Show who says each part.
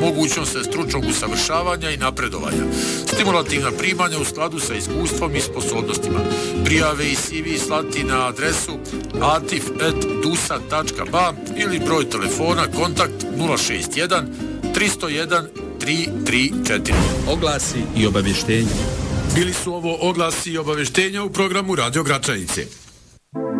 Speaker 1: mogućnost stručnog usavršavanja i napredovanja, stimulativna primanja u skladu sa iskustvom i sposobnostima. Prijave i CV slati na adresu atif@dusa.ba ili broj telefona kontakt 061 301 334.
Speaker 2: Oglasi i obavještenja.
Speaker 1: Bili su ovo oglasi i obavještenja u programu Radio Gračanice.